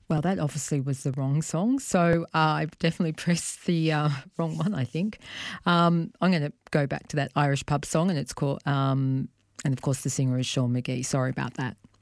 Well, that obviously was the wrong song. So I definitely pressed the wrong one, I think. I'm going to go back to that Irish pub song, and it's called, and of course the singer is Sean McGee. Sorry about that.